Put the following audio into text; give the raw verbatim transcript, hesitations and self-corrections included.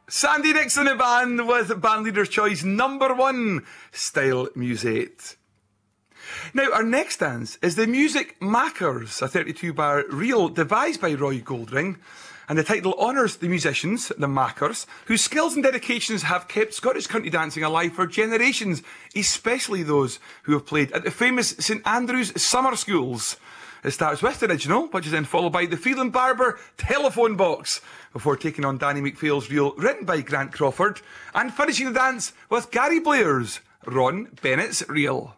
Sandy Nixon the band with Band Leader's Choice number one, Style Musette. Now, our next dance is the Music Mackers, a thirty-two bar reel devised by Roy Goldring, and the title honours the musicians, the Mackers, whose skills and dedications have kept Scottish country dancing alive for generations, especially those who have played at the famous St Andrews Summer Schools. It starts with the original, which is then followed by the Phelan Barber Telephone Box, before taking on Danny McPhail's reel written by Grant Crawford, and finishing the dance with Gary Blair's Ron Bennett's reel.